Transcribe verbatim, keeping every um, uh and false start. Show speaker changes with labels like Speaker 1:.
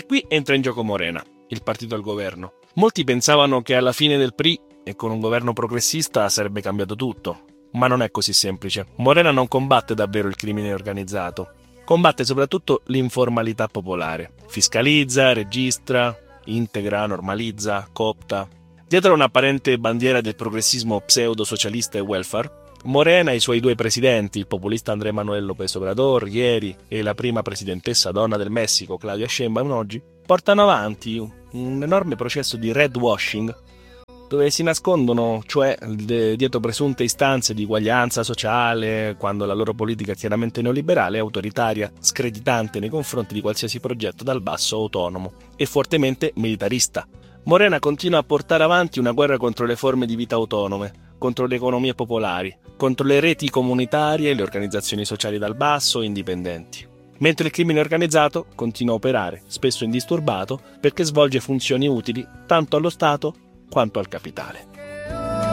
Speaker 1: E qui entra in gioco Morena, il partito al governo. Molti pensavano che alla fine del P R I e con un governo progressista sarebbe cambiato tutto, ma non è così semplice. Morena non combatte davvero il crimine organizzato, combatte soprattutto l'informalità popolare. Fiscalizza, registra, integra, normalizza, coopta. Dietro un'apparente bandiera del progressismo pseudo-socialista e welfare, Morena e i suoi due presidenti, il populista Andrés Manuel López Obrador ieri e la prima presidentessa donna del Messico, Claudia Sheinbaum oggi, portano avanti un enorme processo di red washing dove si nascondono, cioè, dietro presunte istanze di uguaglianza sociale, quando la loro politica è chiaramente neoliberale, autoritaria, screditante nei confronti di qualsiasi progetto dal basso autonomo e fortemente militarista. Morena continua a portare avanti una guerra contro le forme di vita autonome, contro le economie popolari, contro le reti comunitarie e le organizzazioni sociali dal basso e indipendenti. Mentre il crimine organizzato continua a operare, spesso indisturbato, perché svolge funzioni utili tanto allo Stato quanto al capitale.